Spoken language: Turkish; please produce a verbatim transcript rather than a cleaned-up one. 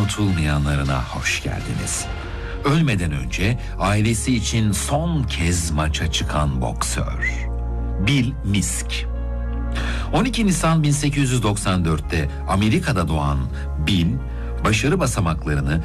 unutulmayanlarına hoş geldiniz. Ölmeden önce ailesi için son kez maça çıkan boksör Bill Misk. on iki Nisan bin sekiz yüz doksan dörtte Amerika'da doğan Bill, başarı basamaklarını